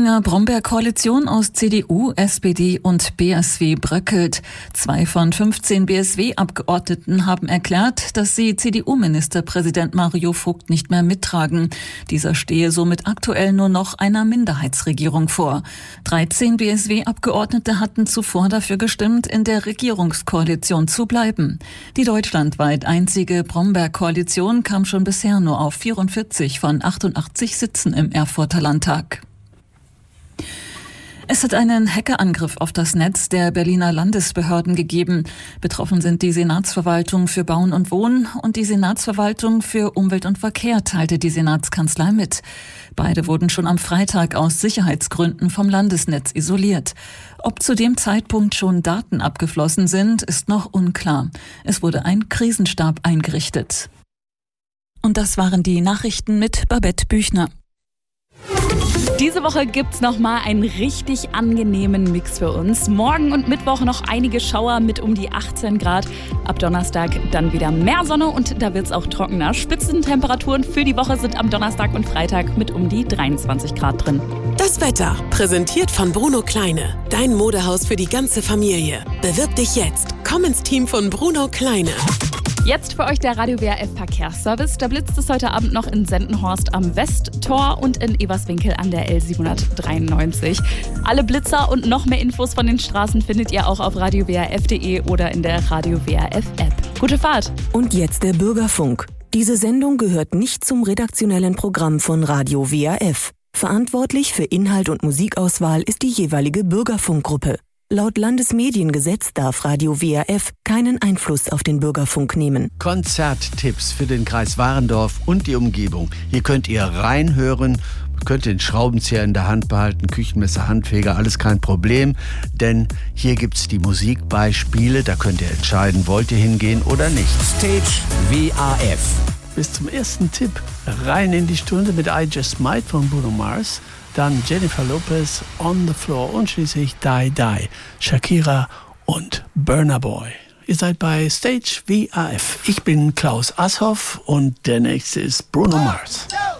Thüringer Brombeerkoalition aus CDU, SPD und BSW bröckelt. 2 von 15 BSW-Abgeordneten haben erklärt, dass sie CDU-Ministerpräsident Mario Vogt nicht mehr mittragen. Dieser stehe somit aktuell nur noch einer Minderheitsregierung vor. 13 BSW-Abgeordnete hatten zuvor dafür gestimmt, in der Regierungskoalition zu bleiben. Die deutschlandweit einzige Brombeerkoalition kam schon bisher nur auf 44 von 88 Sitzen im Erfurter Landtag. Es hat einen Hackerangriff auf das Netz der Berliner Landesbehörden gegeben. Betroffen sind die Senatsverwaltung für Bauen und Wohnen und die Senatsverwaltung für Umwelt und Verkehr, teilte die Senatskanzlei mit. Beide wurden schon am Freitag aus Sicherheitsgründen vom Landesnetz isoliert. Ob zu dem Zeitpunkt schon Daten abgeflossen sind, ist noch unklar. Es wurde ein Krisenstab eingerichtet. Und das waren die Nachrichten mit Babette Büchner. Diese Woche gibt's nochmal einen richtig angenehmen Mix für uns. Morgen und Mittwoch noch einige Schauer mit um die 18 Grad. Ab Donnerstag dann wieder mehr Sonne und da wird's auch trockener. Spitzentemperaturen für die Woche sind am Donnerstag und Freitag mit um die 23 Grad drin. Das Wetter, präsentiert von Bruno Kleine. Dein Modehaus für die ganze Familie. Bewirb dich jetzt. Komm ins Team von Bruno Kleine. Jetzt für euch der Radio WRF Verkehrsservice. Da blitzt es heute Abend noch in Sendenhorst am Westtor und in Eberswinkel an der L793. Alle Blitzer und noch mehr Infos von den Straßen findet ihr auch auf radiowrf.de oder in der Radio WRF App. Gute Fahrt! Und jetzt der Bürgerfunk. Diese Sendung gehört nicht zum redaktionellen Programm von Radio WRF. Verantwortlich für Inhalt und Musikauswahl ist die jeweilige Bürgerfunkgruppe. Laut Landesmediengesetz darf Radio WRF keinen Einfluss auf den Bürgerfunk nehmen. Konzerttipps für den Kreis Warendorf und die Umgebung. Hier könnt ihr reinhören, könnt den Schraubenzieher in der Hand behalten, Küchenmesser, Handfeger, alles kein Problem. Denn hier gibt's die Musikbeispiele, da könnt ihr entscheiden, wollt ihr hingehen oder nicht. Stage WRF. Bis zum ersten Tipp. Rein in die Stunde mit I Just Might von Bruno Mars. Dann Jennifer Lopez, On the Floor und schließlich Die Die, Shakira und Burna Boy. Ihr seid bei Stage WRF. Ich bin Klaus Asshoff und der nächste ist Bruno Mars.